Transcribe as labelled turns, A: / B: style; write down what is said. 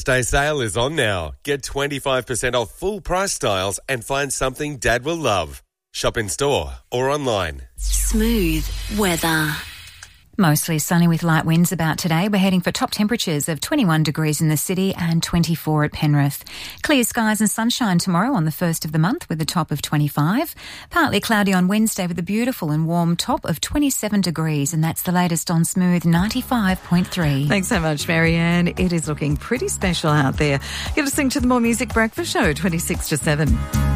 A: Day sale is on now. Get 25% off full price styles and find something Dad will love. Shop in store or online.
B: Smooth weather.
C: Mostly sunny with light winds about today. We're heading for top temperatures of 21 degrees in the city and 24 at Penrith. Clear skies and sunshine tomorrow on the 1st of the month with a top of 25. Partly cloudy on Wednesday with a beautiful and warm top of 27 degrees. And that's the latest on Smooth 95.3.
D: Thanks so much, Marianne. It is looking pretty special out there. You're listening to the More Music Breakfast Show, 26 to 7.